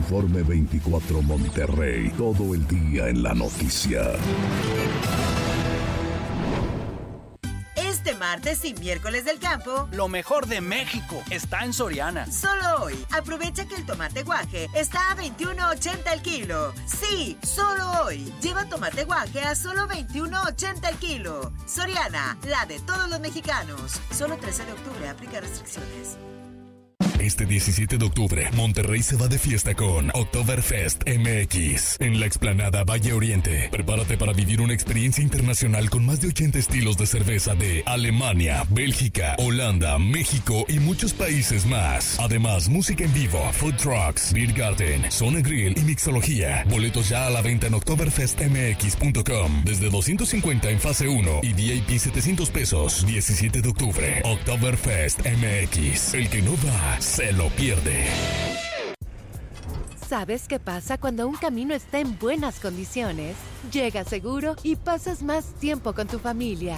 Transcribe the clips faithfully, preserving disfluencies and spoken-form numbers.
Informe veinticuatro Monterrey, todo el día en la noticia. Este martes y miércoles del campo, lo mejor de México está en Soriana. Solo hoy, aprovecha que el tomate guaje está a veintiuno ochenta el kilo. Sí, solo hoy. Lleva tomate guaje a solo veintiuno ochenta el kilo. Soriana, la de todos los mexicanos. Solo trece de octubre, aplica restricciones. Este diecisiete de octubre, Monterrey se va de fiesta con Oktoberfest M X en la explanada Valle Oriente. Prepárate para vivir una experiencia internacional con más de ochenta estilos de cerveza de Alemania, Bélgica, Holanda, México y muchos países más. Además, música en vivo, food trucks, beer garden, zona grill y mixología. Boletos ya a la venta en oktoberfest m x punto com desde doscientos cincuenta en fase uno y V I P setecientos pesos. diecisiete de octubre, Oktoberfest M X. El que no va se lo pierde. ¿Sabes qué pasa cuando un camino está en buenas condiciones? Llegas seguro y pasas más tiempo con tu familia.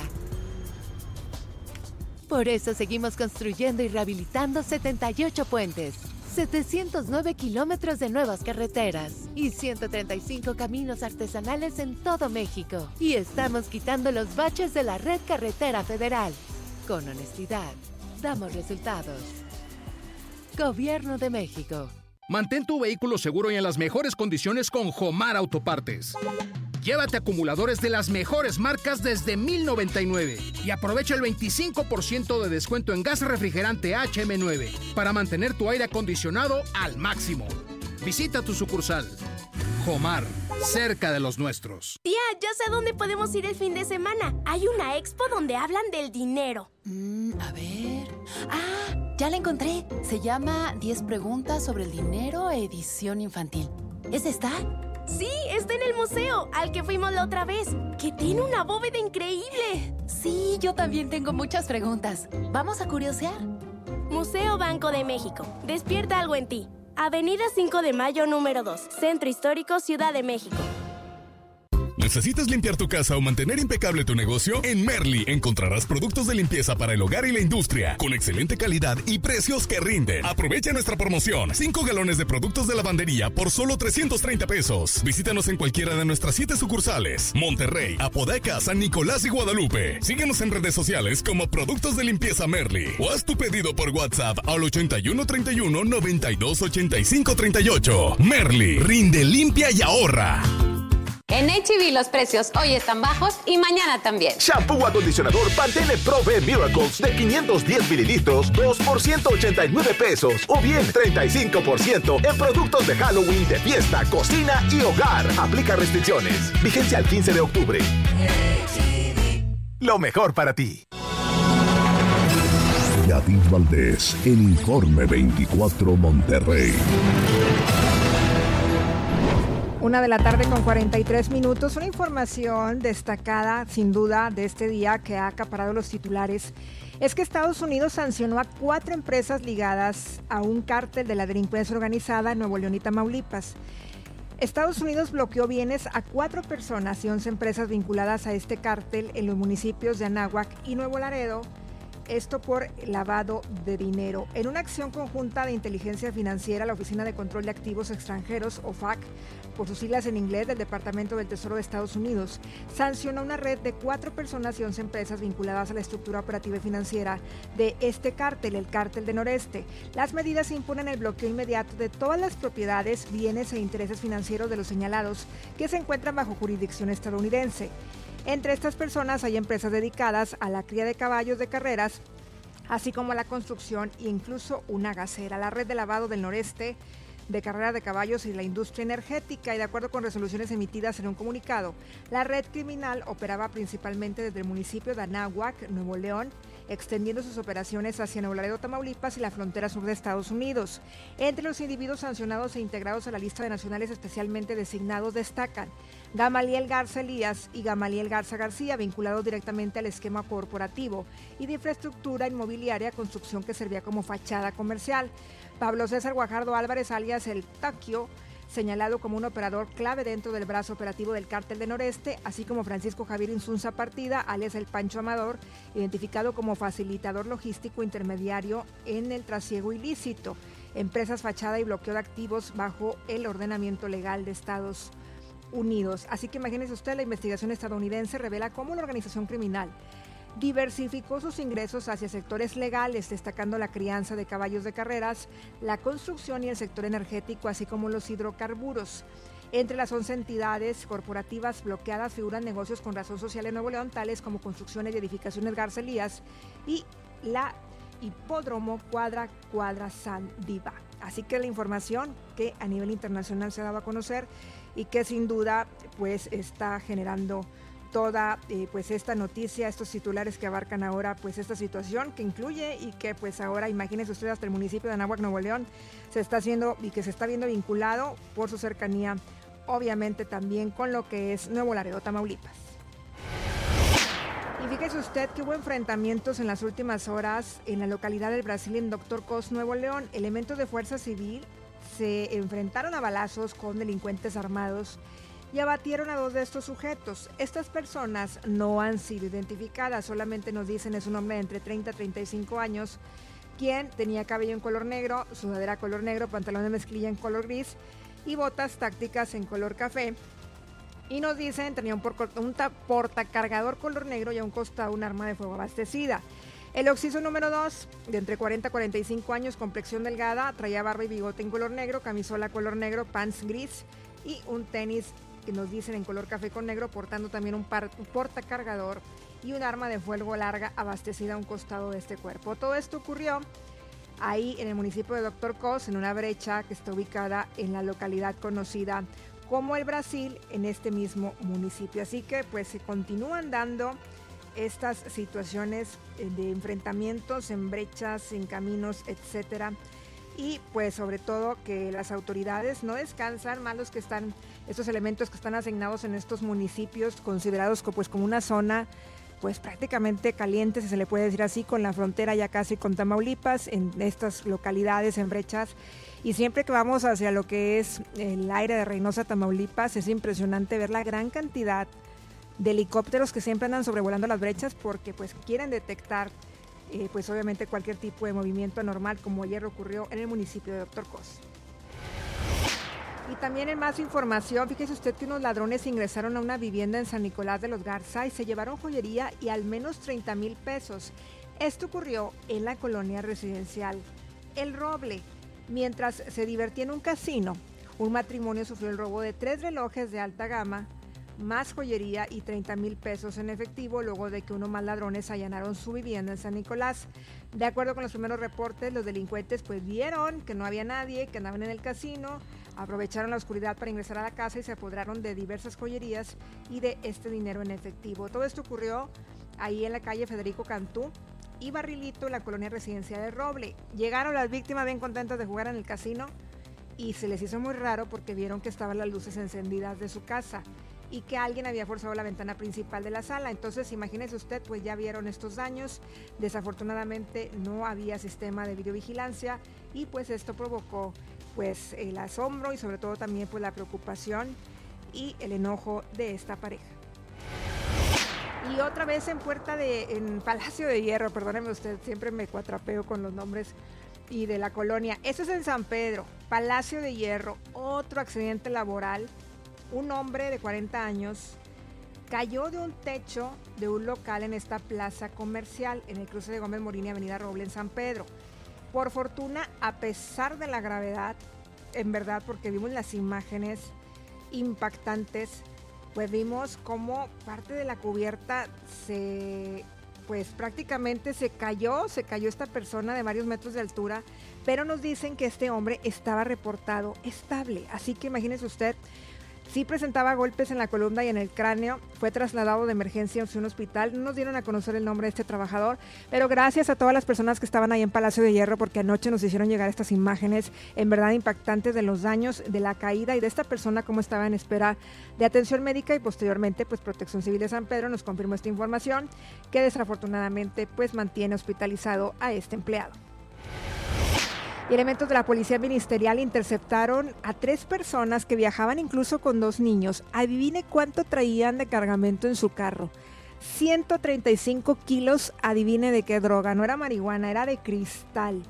Por eso seguimos construyendo y rehabilitando setenta y ocho puentes, setecientos nueve kilómetros de nuevas carreteras y ciento treinta y cinco caminos artesanales en todo México. Y estamos quitando los baches de la red carretera federal. Con honestidad, damos resultados. Gobierno de México. Mantén tu vehículo seguro y en las mejores condiciones con Jomar Autopartes. Llévate acumuladores de las mejores marcas desde mil noventa y nueve y aprovecha el veinticinco por ciento de descuento en gas refrigerante H M nueve para mantener tu aire acondicionado al máximo. Visita tu sucursal. Jomar, cerca de los nuestros. Tía, ya sé dónde podemos ir el fin de semana. Hay una expo donde hablan del dinero. Mm, a ver... ¡Ah! Ya la encontré. Se llama diez preguntas sobre el dinero, edición infantil. ¿Es esta? Sí, está en el museo, al que fuimos la otra vez, que tiene una bóveda increíble. Sí, yo también tengo muchas preguntas. ¿Vamos a curiosear? Museo Banco de México. Despierta algo en ti. Avenida cinco de mayo, número dos. Centro Histórico, Ciudad de México. ¿Necesitas limpiar tu casa o mantener impecable tu negocio? En Merly encontrarás productos de limpieza para el hogar y la industria, con excelente calidad y precios que rinden. Aprovecha nuestra promoción. cinco galones de productos de lavandería por solo trescientos treinta pesos. Visítanos en cualquiera de nuestras siete sucursales. Monterrey, Apodaca, San Nicolás y Guadalupe. Síguenos en redes sociales como Productos de Limpieza Merly. O haz tu pedido por WhatsApp al ochenta y uno treinta y uno noventa y dos ochenta y cinco treinta y ocho. Merly, rinde, limpia y ahorra. En H E B los precios hoy están bajos y mañana también. Shampoo acondicionador Pantene Pro V Miracles de quinientos diez mililitros, dos por ciento ochenta y nueve pesos. O bien treinta y cinco por ciento en productos de Halloween, de fiesta, cocina y hogar. Aplica restricciones. Vigencia al quince de octubre. Lo mejor para ti. Yadid Valdés, en Informe veinticuatro Monterrey. Una de la tarde con cuarenta y tres minutos. Una información destacada, sin duda, de este día que ha acaparado los titulares es que Estados Unidos sancionó a cuatro empresas ligadas a un cártel de la delincuencia organizada en Nuevo León y Tamaulipas. Estados Unidos bloqueó bienes a cuatro personas y once empresas vinculadas a este cártel en los municipios de Anáhuac y Nuevo Laredo. Esto por lavado de dinero. En una acción conjunta de inteligencia financiera, la Oficina de Control de Activos Extranjeros, O F A C, por sus siglas en inglés, del Departamento del Tesoro de Estados Unidos, sancionó una red de cuatro personas y once empresas vinculadas a la estructura operativa y financiera de este cártel, el Cártel de Noreste. Las medidas imponen el bloqueo inmediato de todas las propiedades, bienes e intereses financieros de los señalados que se encuentran bajo jurisdicción estadounidense. Entre estas personas hay empresas dedicadas a la cría de caballos de carreras, así como a la construcción e incluso una gasera. La red de lavado del noreste de carrera de caballos y la industria energética, y de acuerdo con resoluciones emitidas en un comunicado, la red criminal operaba principalmente desde el municipio de Anáhuac, Nuevo León, extendiendo sus operaciones hacia Nuevo Laredo, Tamaulipas y la frontera sur de Estados Unidos. Entre los individuos sancionados e integrados a la lista de nacionales especialmente designados destacan Gamaliel Garza Elías y Gamaliel Garza García, vinculados directamente al esquema corporativo y de infraestructura inmobiliaria, construcción que servía como fachada comercial. Pablo César Guajardo Álvarez, alias El Taquio, señalado como un operador clave dentro del brazo operativo del Cártel de Noreste, así como Francisco Javier Insunza Partida, alias El Pancho Amador, identificado como facilitador logístico intermediario en el trasiego ilícito. empresas fachada y bloqueo de activos bajo el ordenamiento legal de Estados Unidos. Así que imagínese usted, la investigación estadounidense revela cómo la organización criminal diversificó sus ingresos hacia sectores legales, destacando la crianza de caballos de carreras, la construcción y el sector energético, así como los hidrocarburos. Entre las once entidades corporativas bloqueadas figuran negocios con razón social en Nuevo León, tales como construcciones y edificaciones Garza Elías y la Hipódromo Cuadra Cuadra San Diva. Así que la información que a nivel internacional se ha dado a conocer y que sin duda pues está generando toda eh, pues esta noticia, estos titulares que abarcan ahora pues esta situación que incluye y que pues ahora imagínense ustedes hasta el municipio de Anáhuac, Nuevo León, se está haciendo y que se está viendo vinculado por su cercanía, obviamente también con lo que es Nuevo Laredo, Tamaulipas. Y fíjese usted que hubo enfrentamientos en las últimas horas en la localidad del Brasil, en Doctor Cos, Nuevo León. Elementos de Fuerza Civil se enfrentaron a balazos con delincuentes armados y abatieron a dos de estos sujetos. Estas personas no han sido identificadas, solamente nos dicen es un hombre de entre treinta a treinta y cinco años, quien tenía cabello en color negro, sudadera color negro, pantalón de mezclilla en color gris y botas tácticas en color café. Y nos dicen, tenía un, por, un portacargador color negro y a un costado un arma de fuego abastecida. El occiso número dos, de entre cuarenta a cuarenta y cinco años, complexión delgada, traía barba y bigote en color negro, camisola color negro, pants gris y un tenis que nos dicen en color café con negro, portando también un, par, un portacargador y un arma de fuego larga abastecida a un costado de este cuerpo. Todo esto ocurrió ahí en el municipio de Doctor Cos, en una brecha que está ubicada en la localidad conocida como El Brasil, en este mismo municipio. Así que pues se continúan dando estas situaciones de enfrentamientos en brechas, en caminos, etcétera. Y pues sobre todo que las autoridades no descansan, más los que están, estos elementos que están asignados en estos municipios considerados pues como una zona pues prácticamente caliente, si se le puede decir así, con la frontera ya casi con Tamaulipas, en estas localidades, en brechas. Y siempre que vamos hacia lo que es el aire de Reynosa, Tamaulipas, es impresionante ver la gran cantidad de helicópteros que siempre andan sobrevolando las brechas porque pues quieren detectar eh, pues obviamente cualquier tipo de movimiento anormal, como ayer ocurrió en el municipio de Doctor Cos. Y también en más información, fíjese usted que unos ladrones ingresaron a una vivienda en San Nicolás de los Garza y se llevaron joyería y al menos treinta mil pesos. Esto ocurrió en la colonia residencial El Roble. Mientras se divertía en un casino, un matrimonio sufrió el robo de tres relojes de alta gama, más joyería y treinta mil pesos en efectivo, luego de que unos más ladrones allanaron su vivienda en San Nicolás. De acuerdo con los primeros reportes, los delincuentes pues vieron que no había nadie, que andaban en el casino, aprovecharon la oscuridad para ingresar a la casa y se apoderaron de diversas joyerías y de este dinero en efectivo. Todo esto ocurrió ahí en la calle Federico Cantú y Barrilito, en la colonia residencial de Roble. Llegaron las víctimas bien contentas de jugar en el casino y se les hizo muy raro porque vieron que estaban las luces encendidas de su casa y que alguien había forzado la ventana principal de la sala. Entonces, imagínese usted, pues ya vieron estos daños. Desafortunadamente no había sistema de videovigilancia y pues esto provocó pues el asombro y sobre todo también pues la preocupación y el enojo de esta pareja. Y otra vez en Puerta de, en Palacio de Hierro, perdóneme usted, siempre me cuatrapeo con los nombres y de la colonia. Eso es en San Pedro, Palacio de Hierro, otro accidente laboral. Un hombre de cuarenta años cayó de un techo de un local en esta plaza comercial, en el cruce de Gómez Morín y Avenida Roble en San Pedro. Por fortuna, a pesar de la gravedad, en verdad, porque vimos las imágenes impactantes, pues vimos cómo parte de la cubierta se, pues prácticamente se cayó, se cayó esta persona de varios metros de altura, pero nos dicen que este hombre estaba reportado estable, así que imagínese usted, sí presentaba golpes en la columna y en el cráneo, fue trasladado de emergencia a un hospital. No nos dieron a conocer el nombre de este trabajador, pero gracias a todas las personas que estaban ahí en Palacio de Hierro, porque anoche nos hicieron llegar estas imágenes en verdad impactantes de los daños, de la caída y de esta persona cómo estaba en espera de atención médica y posteriormente pues Protección Civil de San Pedro nos confirmó esta información que desafortunadamente pues mantiene hospitalizado a este empleado. Y elementos de la Policía Ministerial interceptaron a tres personas que viajaban incluso con dos niños. Adivine cuánto traían de cargamento en su carro. ciento treinta y cinco kilos, adivine de qué droga. No era marihuana, era de cristal.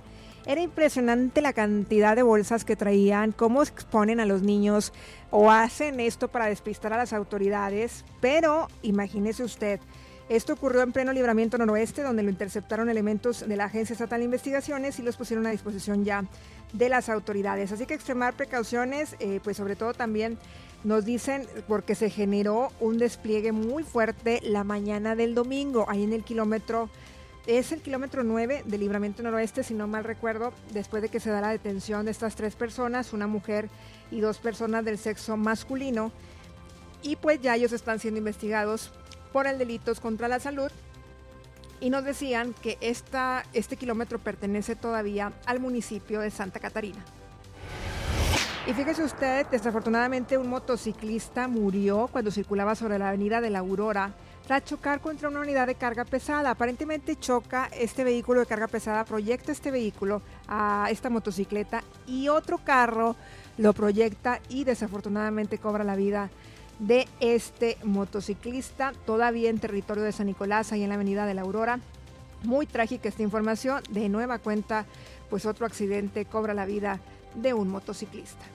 Era impresionante la cantidad de bolsas que traían, cómo exponen a los niños o hacen esto para despistar a las autoridades, pero imagínese usted, esto ocurrió en pleno Libramiento Noroeste, donde lo interceptaron elementos de la Agencia Estatal de Investigaciones y los pusieron a disposición ya de las autoridades. Así que extremar precauciones, eh, pues sobre todo también nos dicen porque se generó un despliegue muy fuerte la mañana del domingo, ahí en el kilómetro, es el kilómetro nueve del Libramiento Noroeste, si no mal recuerdo, después de que se da la detención de estas tres personas, una mujer y dos personas del sexo masculino, y pues ya ellos están siendo investigados por el delitos contra la salud, y nos decían que esta, este kilómetro pertenece todavía al municipio de Santa Catarina. Y fíjese usted, desafortunadamente un motociclista murió cuando circulaba sobre la avenida de la Aurora tras chocar contra una unidad de carga pesada. Aparentemente choca este vehículo de carga pesada, proyecta este vehículo a esta motocicleta y otro carro lo proyecta y desafortunadamente cobra la vida de este motociclista, todavía en territorio de San Nicolás, ahí en la avenida de la Aurora. Muy trágica esta información, de nueva cuenta, pues otro accidente cobra la vida de un motociclista.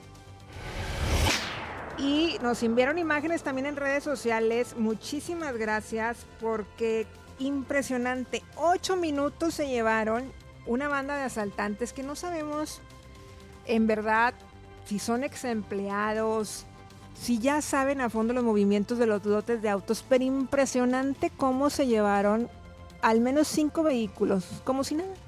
Y nos enviaron imágenes también en redes sociales, muchísimas gracias, porque impresionante, ocho minutos se llevaron una banda de asaltantes que no sabemos en verdad si son ex empleados, si ya saben a fondo los movimientos de los lotes de autos, pero impresionante cómo se llevaron al menos cinco vehículos, como si nada,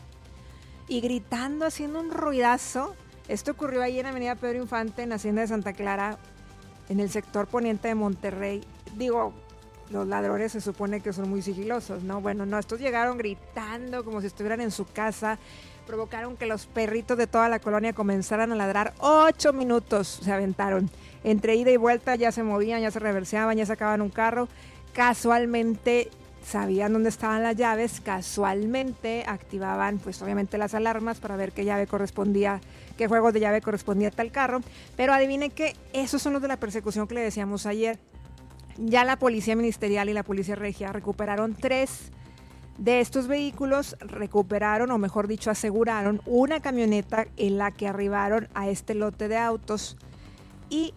y gritando, haciendo un ruidazo. Esto ocurrió ahí en Avenida Pedro Infante, en la Hacienda de Santa Clara, en el sector poniente de Monterrey. Digo, los ladrones se supone que son muy sigilosos, ¿no? Bueno, no, estos llegaron gritando como si estuvieran en su casa, provocaron que los perritos de toda la colonia comenzaran a ladrar. Ocho minutos se aventaron. Entre ida y vuelta ya se movían, ya se reverseaban, ya sacaban un carro. Casualmente sabían dónde estaban las llaves, casualmente activaban pues obviamente las alarmas para ver qué llave correspondía, qué juegos de llave correspondía a tal carro, pero adivine que esos son los de la persecución que le decíamos ayer. Ya la Policía Ministerial y la Policía Regia recuperaron tres de estos vehículos, recuperaron, o mejor dicho, aseguraron una camioneta en la que arribaron a este lote de autos, y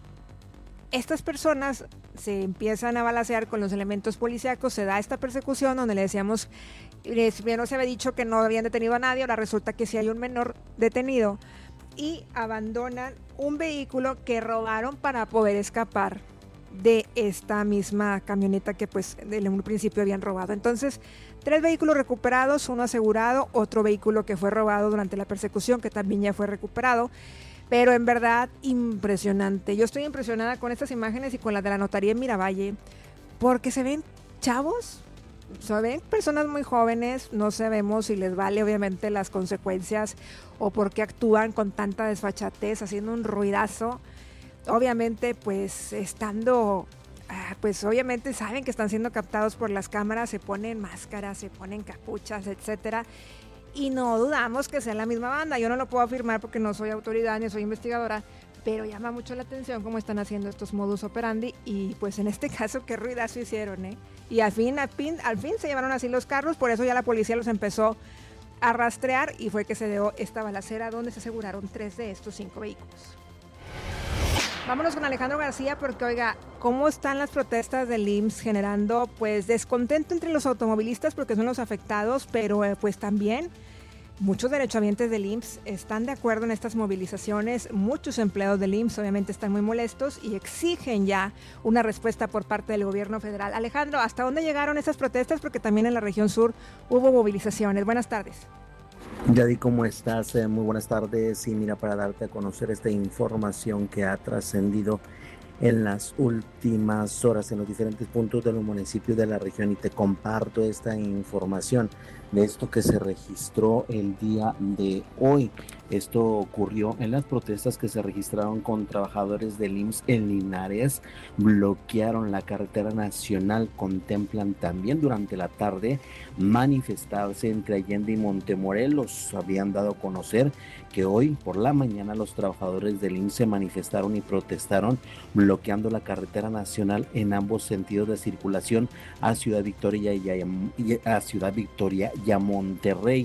estas personas se empiezan a balacear con los elementos policíacos. Se da esta persecución donde le decíamos, primero se había dicho que no habían detenido a nadie, ahora resulta que sí hay un menor detenido, y abandonan un vehículo que robaron para poder escapar de esta misma camioneta que pues en un principio habían robado. Entonces, tres vehículos recuperados, uno asegurado, otro vehículo que fue robado durante la persecución que también ya fue recuperado. Pero en verdad, impresionante. Yo estoy impresionada con estas imágenes y con las de la notaría en Miravalle, porque se ven chavos, se ven personas muy jóvenes, no sabemos si les vale obviamente las consecuencias o por qué actúan con tanta desfachatez, haciendo un ruidazo. Obviamente, pues estando, pues obviamente saben que están siendo captados por las cámaras, se ponen máscaras, se ponen capuchas, etcétera. Y no dudamos que sea la misma banda. Yo no lo puedo afirmar porque no soy autoridad ni soy investigadora, pero llama mucho la atención cómo están haciendo estos modus operandi. Y pues en este caso, qué ruidazo hicieron, ¿eh? Y al fin, al fin, al fin se llevaron así los carros, por eso ya la policía los empezó a rastrear y fue que se dio esta balacera donde se aseguraron tres de estos cinco vehículos. Vámonos con Alejandro García porque, oiga, ¿cómo están las protestas del I M S S generando pues descontento entre los automovilistas porque son los afectados, pero eh, pues también muchos derechohabientes del I M S S están de acuerdo en estas movilizaciones? Muchos empleados del I M S S obviamente están muy molestos y exigen ya una respuesta por parte del gobierno federal. Alejandro, ¿hasta dónde llegaron esas protestas? Porque también en la región sur hubo movilizaciones. Buenas tardes. Yadi, ¿cómo estás? Eh, muy buenas tardes. Y mira, para darte a conocer esta información que ha trascendido en las últimas horas en los diferentes puntos de los municipios de la región, y te comparto esta información de esto que se registró el día de hoy. Esto ocurrió en las protestas que se registraron con trabajadores del I M S S en Linares. Bloquearon la carretera nacional. Contemplan también durante la tarde manifestarse entre Allende y Montemorelos. Habían dado a conocer que hoy por la mañana los trabajadores del I M S S se manifestaron y protestaron bloqueando la carretera nacional en ambos sentidos de circulación a Ciudad Victoria y a, y a Ciudad Victoria y a Monterrey.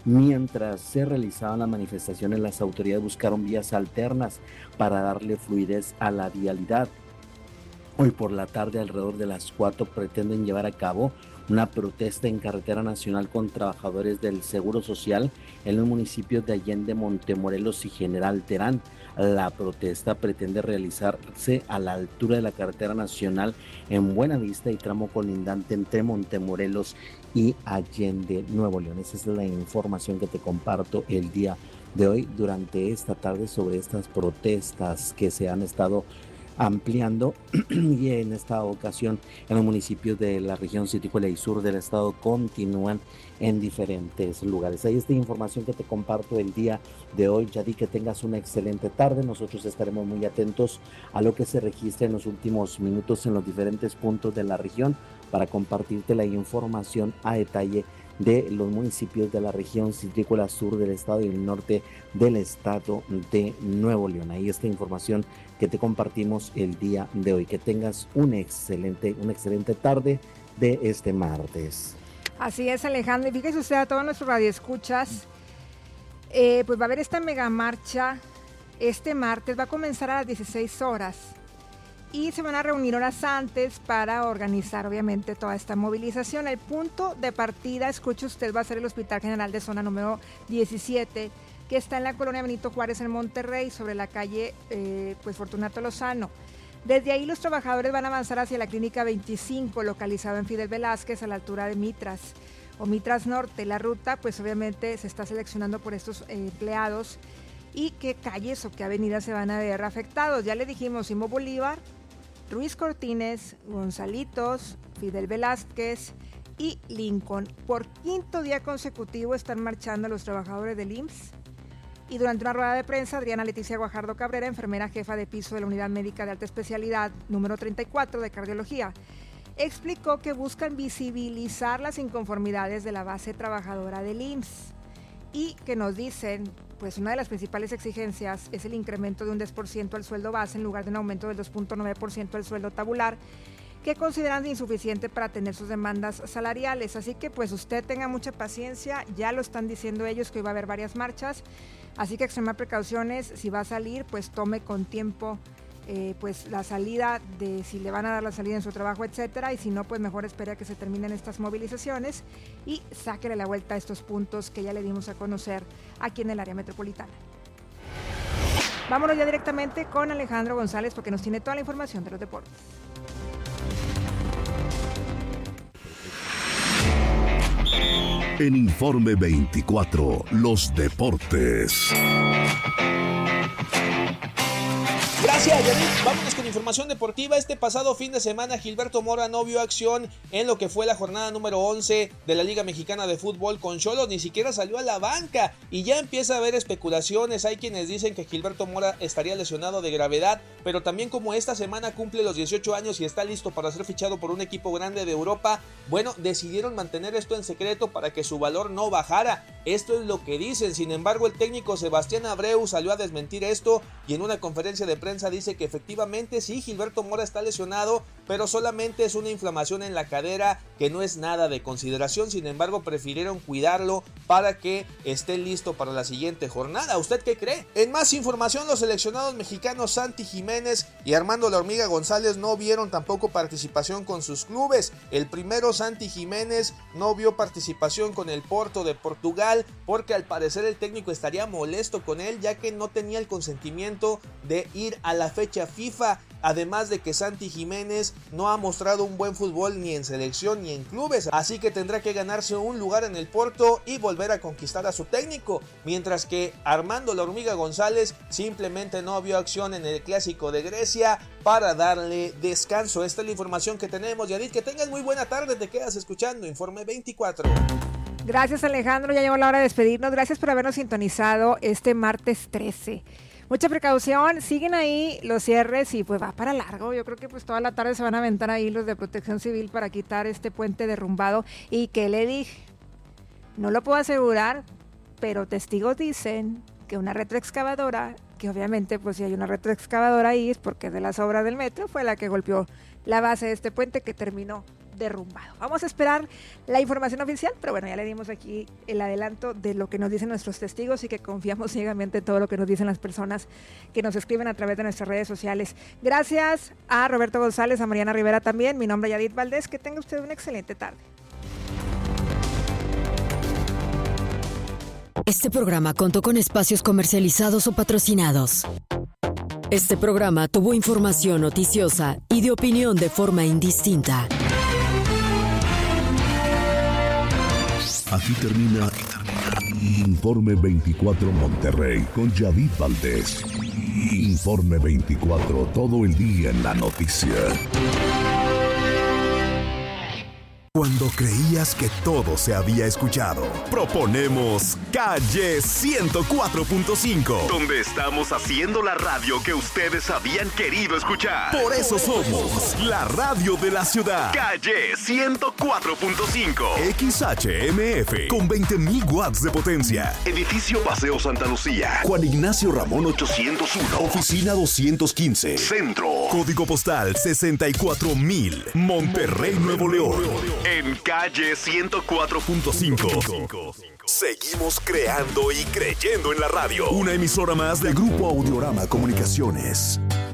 Mientras se realizaban las manifestaciones, las autoridades buscaron vías alternas para darle fluidez a la vialidad. Hoy por la tarde, alrededor de las cuatro, pretenden llevar a cabo una protesta en carretera nacional con trabajadores del Seguro Social en los municipios de Allende, Montemorelos y General Terán. La protesta pretende realizarse a la altura de la carretera nacional en Buenavista y tramo colindante entre Montemorelos y Allende, Nuevo León. Esa es la información que te comparto el día de hoy durante esta tarde sobre estas protestas que se han estado ampliando y en esta ocasión en los municipios de la región Citícola y sur del estado continúan en diferentes lugares. Ahí está información que te comparto el día de hoy. Ya di que tengas una excelente tarde. Nosotros estaremos muy atentos a lo que se registra en los últimos minutos en los diferentes puntos de la región para compartirte la información a detalle de los municipios de la región Citrícola sur del estado y el norte del estado de Nuevo León. Ahí está información que te compartimos el día de hoy. Que tengas un excelente, una excelente tarde de este martes. Así es, Alejandro. Y fíjese usted a todos nuestros radioescuchas, eh, pues va a haber esta mega marcha este martes, va a comenzar a las dieciséis horas. Y se van a reunir horas antes para organizar obviamente toda esta movilización. El punto de partida, escuche usted, va a ser el Hospital General de Zona número diecisiete, que está en la colonia Benito Juárez en Monterrey, sobre la calle eh, pues Fortunato Lozano. Desde ahí los trabajadores van a avanzar hacia la Clínica veinticinco, localizada en Fidel Velázquez, a la altura de Mitras o Mitras Norte. La ruta pues obviamente se está seleccionando por estos eh, empleados y qué calles o qué avenidas se van a ver afectados. Ya le dijimos, Simón Bolívar, Ruiz Cortines, Gonzalitos, Fidel Velázquez y Lincoln. Por quinto día consecutivo están marchando los trabajadores del I M S S. Y durante una rueda de prensa, Adriana Leticia Guajardo Cabrera, enfermera jefa de piso de la Unidad Médica de Alta Especialidad número treinta y cuatro de Cardiología, explicó que buscan visibilizar las inconformidades de la base trabajadora del I M S S y que nos dicen, pues una de las principales exigencias es el incremento de un diez por ciento al sueldo base en lugar de un aumento del dos punto nueve por ciento al sueldo tabular, que consideran insuficiente para tener sus demandas salariales. Así que pues usted tenga mucha paciencia, ya lo están diciendo ellos que hoy va a haber varias marchas, así que extremar precauciones, si va a salir pues tome con tiempo eh, pues la salida, de si le van a dar la salida en su trabajo, etcétera, y si no pues mejor espere a que se terminen estas movilizaciones y sáquele la vuelta a estos puntos que ya le dimos a conocer aquí en el área metropolitana. Vámonos ya directamente con Alejandro González porque nos tiene toda la información de los deportes. En Informe veinticuatro, los deportes. Gracias, Yannick. Vámonos con información deportiva. Este pasado fin de semana, Gilberto Mora no vio acción en lo que fue la jornada número once de la Liga Mexicana de Fútbol con Xolos. Ni siquiera salió a la banca y ya empieza a haber especulaciones. Hay quienes dicen que Gilberto Mora estaría lesionado de gravedad, pero también como esta semana cumple los dieciocho años y está listo para ser fichado por un equipo grande de Europa, bueno, decidieron mantener esto en secreto para que su valor no bajara. Esto es lo que dicen. Sin embargo, el técnico Sebastián Abreu salió a desmentir esto y en una conferencia de prensa dice que efectivamente sí, Gilberto Mora está lesionado, pero solamente es una inflamación en la cadera que no es nada de consideración. Sin embargo, prefirieron cuidarlo para que esté listo para la siguiente jornada. ¿Usted qué cree? En más información, los seleccionados mexicanos Santi Jiménez y Armando La Hormiga González no vieron tampoco participación con sus clubes. El primero, Santi Jiménez, no vio participación con el Porto de Portugal porque al parecer el técnico estaría molesto con él, ya que no tenía el consentimiento de ir a la fecha FIFA. Además de que Santi Jiménez no ha mostrado un buen fútbol ni en selección ni en clubes, así que tendrá que ganarse un lugar en el Porto y volver a conquistar a su técnico, mientras que Armando La Hormiga González simplemente no vio acción en el Clásico de Grecia para darle descanso. Esta es la información que tenemos. Yadit, que tengas muy buena tarde, te quedas escuchando Informe veinticuatro. Gracias, Alejandro, ya llegó la hora de despedirnos. Gracias por habernos sintonizado este martes trece. Mucha precaución, siguen ahí los cierres y pues va para largo. Yo creo que pues toda la tarde se van a aventar ahí los de Protección Civil para quitar este puente derrumbado. ¿Y qué le dije? No lo puedo asegurar, pero testigos dicen que una retroexcavadora, que obviamente pues si hay una retroexcavadora ahí es porque de las obras del metro fue la que golpeó la base de este puente que terminó derrumbado. Vamos a esperar la información oficial, pero bueno, ya le dimos aquí el adelanto de lo que nos dicen nuestros testigos y que confiamos ciegamente en todo lo que nos dicen las personas que nos escriben a través de nuestras redes sociales. Gracias a Roberto González, a Mariana Rivera también. Mi nombre es Yadit Valdés. Que tenga usted una excelente tarde. Este programa contó con espacios comercializados o patrocinados. Este programa tuvo información noticiosa y de opinión de forma indistinta. Aquí termina Informe veinticuatro Monterrey con Yadit Valdés. Informe veinticuatro, todo el día en la noticia. Cuando creías que todo se había escuchado, proponemos Calle ciento cuatro punto cinco, donde estamos haciendo la radio que ustedes habían querido escuchar. Por eso somos la radio de la ciudad. Calle ciento cuatro punto cinco. X H M F con veinte mil watts de potencia. Edificio Paseo Santa Lucía. Juan Ignacio Ramón ochocientos uno. Oficina doscientos quince. Centro. Código postal sesenta y cuatro mil. Monterrey, Nuevo León. En Calle ciento cuatro punto cinco. Seguimos creando y creyendo en la radio. Una emisora más del Grupo Audiorama Comunicaciones.